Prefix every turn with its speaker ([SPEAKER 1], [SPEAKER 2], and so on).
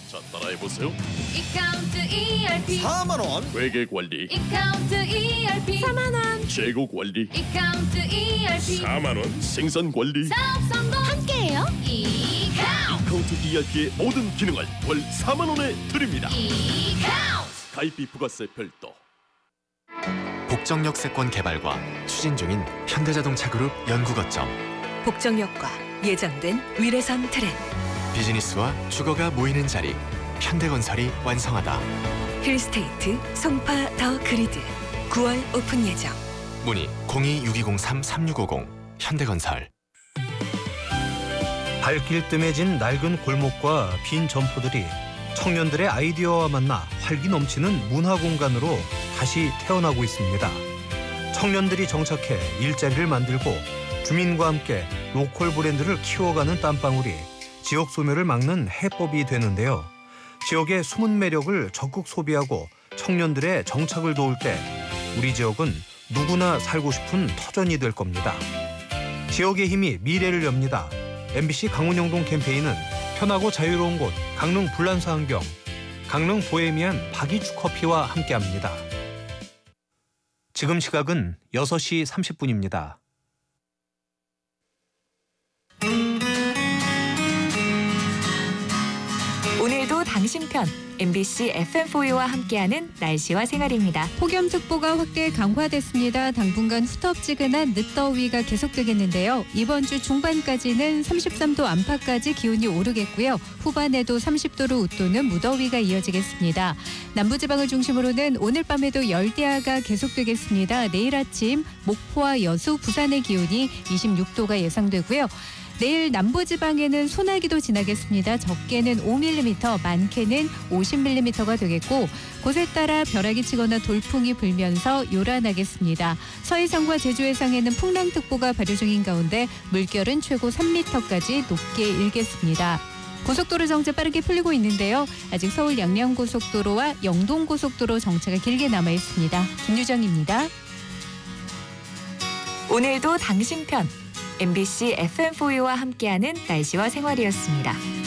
[SPEAKER 1] 자, 따라해보세요.
[SPEAKER 2] 이카운트 ERP
[SPEAKER 3] 4만 원.
[SPEAKER 1] 회계 관리,
[SPEAKER 2] 이카운트 ERP 4만 원.
[SPEAKER 1] 재고 관리,
[SPEAKER 2] 이카운트 ERP
[SPEAKER 1] 4만 원. 생산 관리,
[SPEAKER 2] 사업 성공 함께해요. 이카운트
[SPEAKER 1] 카운트 ERP의 모든 기능을 월 4만 원에 드립니다.
[SPEAKER 2] 이카운트
[SPEAKER 1] 가입비 부가세 별도.
[SPEAKER 4] 복정역 세권 개발과 추진 중인 현대자동차 그룹 연구거점.
[SPEAKER 5] 복정역과 예정된 위례선 트램,
[SPEAKER 4] 비즈니스와 주거가 모이는 자리. 현대건설이 완성하다.
[SPEAKER 5] 힐스테이트 송파 더 그리드 9월 오픈 예정.
[SPEAKER 4] 문의 026203-3650 현대건설.
[SPEAKER 6] 발길 뜸해진 낡은 골목과 빈 점포들이 청년들의 아이디어와 만나 활기 넘치는 문화공간으로 다시 태어나고 있습니다. 청년들이 정착해 일자리를 만들고 주민과 함께 로컬 브랜드를 키워가는 땀방울이 지역 소멸을 막는 해법이 되는데요. 지역의 숨은 매력을 적극 소비하고 청년들의 정착을 도울 때 우리 지역은 누구나 살고 싶은 터전이 될 겁니다. 지역의 힘이 미래를 엽니다. MBC 강원영동 캠페인은 편하고 자유로운 곳 강릉 불란서 환경, 강릉 보헤미안 박이주 커피와 함께합니다. 지금 시각은 6시 30분입니다.
[SPEAKER 5] 오늘도 당신 편 MBC FM4U와 함께하는 날씨와 생활입니다.
[SPEAKER 7] 폭염특보가 확대 강화됐습니다. 당분간 후텁지근한 늦더위가 계속되겠는데요. 이번 주 중반까지는 33도 안팎까지 기온이 오르겠고요. 후반에도 30도를 웃도는 무더위가 이어지겠습니다. 남부지방을 중심으로는 오늘 밤에도 열대야가 계속되겠습니다. 내일 아침 목포와 여수, 부산의 기온이 26도가 예상되고요. 내일 남부지방에는 소나기도 지나겠습니다. 적게는 5mm, 많게는 50mm가 되겠고 곳에 따라 벼락이 치거나 돌풍이 불면서 요란하겠습니다. 서해상과 제주 해상에는 풍랑특보가 발효 중인 가운데 물결은 최고 3m까지 높게 일겠습니다. 고속도로 정체 빠르게 풀리고 있는데요. 아직 서울 양양고속도로와 영동고속도로 정체가 길게 남아 있습니다. 김유정입니다.
[SPEAKER 5] 오늘도 당신 편 MBC FM4U와 함께하는 날씨와 생활이었습니다.